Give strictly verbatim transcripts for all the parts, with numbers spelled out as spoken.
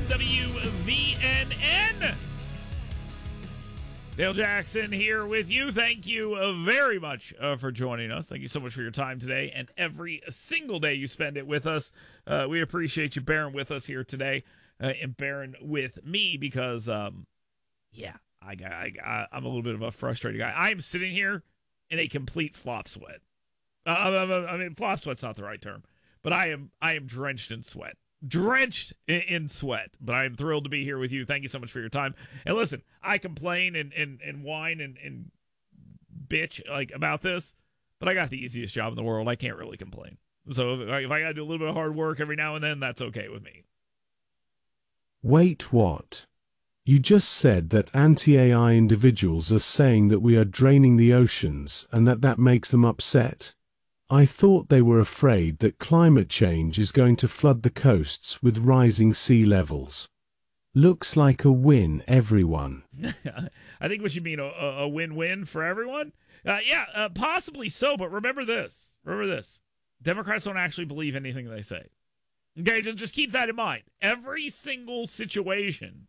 W V N N. Dale Jackson here with you. Thank you uh, very much uh, for joining us. Thank you so much for your time today and every single day you spend it with us. Uh, we appreciate you bearing with us here today uh, and bearing with me because, um, yeah, I, I, I, I'm a little bit of a frustrated guy. I'm sitting here in a complete flop sweat. Uh, I, I mean, flop sweat's not the right term, but I am I am drenched in sweat. Drenched in, in sweat, but I am thrilled to be here with you. Thank you so much for your time. And listen, I complain and, and, and whine and, and bitch like about this, but I got the easiest job in the world. I can't really complain. So if I, if I got to do a little bit of hard work every now and then, that's okay with me. Wait, what? You just said that anti-A I individuals are saying that we are draining the oceans and that that makes them upset. I thought they were afraid that climate change is going to flood the coasts with rising sea levels. Looks like a win, everyone. I think what you mean, a, a win-win for everyone? Uh, yeah, uh, possibly so, but remember this. Remember this. Democrats don't actually believe anything they say. Okay, just, just keep that in mind. Every single situation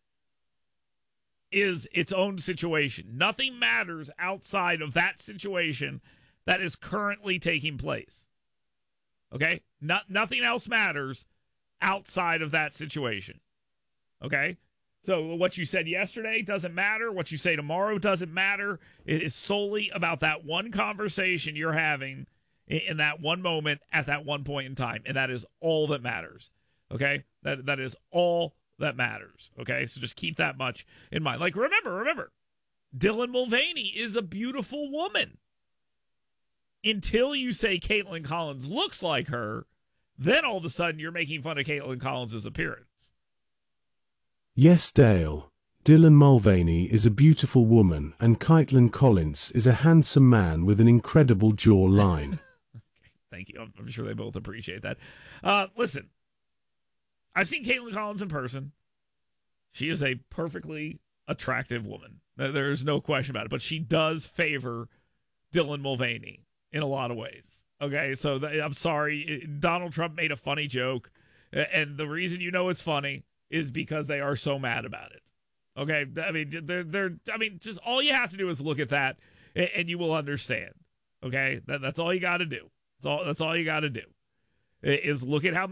is its own situation. Nothing matters outside of that situation that is currently taking place. Okay? No, nothing else matters outside of that situation. Okay? So what you said yesterday doesn't matter. What you say tomorrow doesn't matter. It is solely about that one conversation you're having in, in that one moment at that one point in time. And that is all that matters. Okay? That That is all that matters. Okay? So just keep that much in mind. Like, remember, remember, Dylan Mulvaney is a beautiful woman. Until you say Caitlin Collins looks like her, then all of a sudden you're making fun of Caitlin Collins' appearance. Yes, Dale. Dylan Mulvaney is a beautiful woman, and Caitlin Collins is a handsome man with an incredible jawline. Okay, thank you. I'm, I'm sure they both appreciate that. Uh, listen, I've seen Caitlin Collins in person. She is a perfectly attractive woman. There's no question about it. But she does favor Dylan Mulvaney in a lot of ways. Okay, so th- I'm sorry. Donald Trump made a funny joke, and the reason you know it's funny is because they are so mad about it. Okay, I mean, they're they're. I mean, just all you have to do is look at that, and, and you will understand. Okay, that, that's all you got to do. That's all. That's all you got to do is look at how